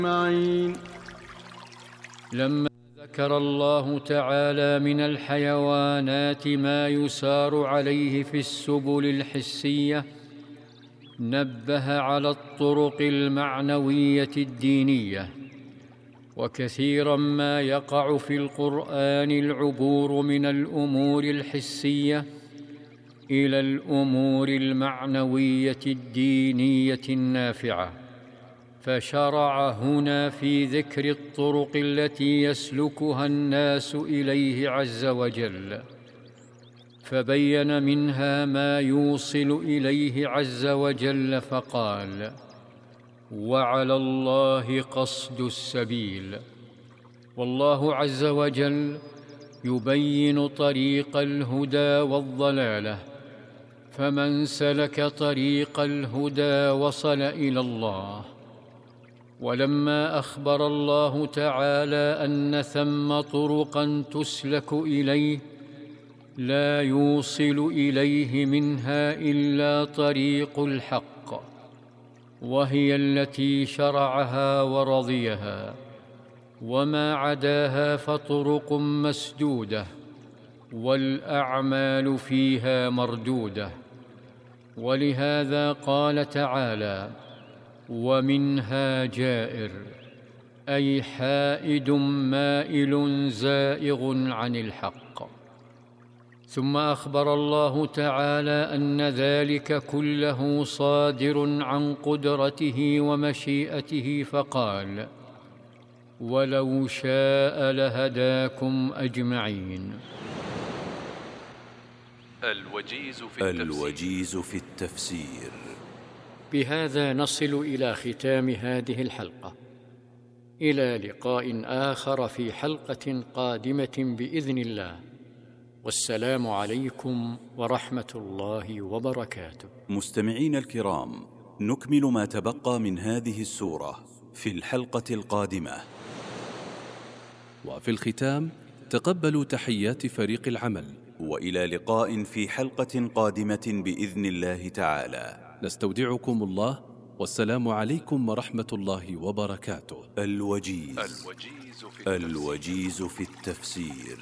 أجمعين. لما ذكر الله تعالى من الحيوانات ما يسار عليه في السبل الحسية، نبه على الطرق المعنوية الدينية. وكثيرا ما يقع في القرآن العبور من الأمور الحسية إلى الأمور المعنوية الدينية النافعة، فشرع هنا في ذكر الطرق التي يسلكها الناس إليه عز وجل، فبين منها ما يوصل إليه عز وجل فقال: وعلى الله قصد السبيل. والله عز وجل يبين طريق الهدى والضلالة، فمن سلك طريق الهدى وصل إلى الله. ولما أخبر الله تعالى أن ثم طرقا تسلك إليه لا يوصل إليه منها إلا طريق الحق، وهي التي شرعها ورضيها، وما عداها فطرق مسدودة والأعمال فيها مردودة. ولهذا قال تعالى: ومنها جائر، أي حائد مائل زائغ عن الحق. ثم أخبر الله تعالى أن ذلك كله صادر عن قدرته ومشيئته، فقال: ولو شاء لهداكم أجمعين. الوجيز في التفسير. بهذا نصل إلى ختام هذه الحلقة، إلى لقاء آخر في حلقة قادمة بإذن الله، والسلام عليكم ورحمة الله وبركاته. مستمعين الكرام، نكمل ما تبقى من هذه السورة في الحلقة القادمة. وفي الختام تقبلوا تحيات فريق العمل، وإلى لقاء في حلقة قادمة بإذن الله تعالى. نستودعكم الله، والسلام عليكم ورحمة الله وبركاته. الوجيز في التفسير.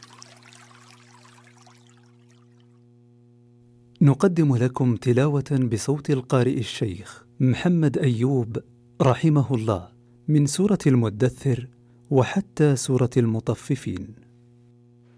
نقدم لكم تلاوة بصوت القارئ الشيخ محمد أيوب رحمه الله من سورة المدثر وحتى سورة المطففين.